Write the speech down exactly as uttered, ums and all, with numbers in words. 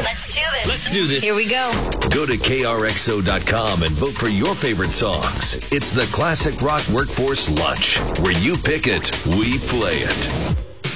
Let's do this. Let's do this. Here we go. Go to K R X O dot com and vote for your favorite songs. It's the Classic Rock Workforce Lunch, where you pick it, we play it.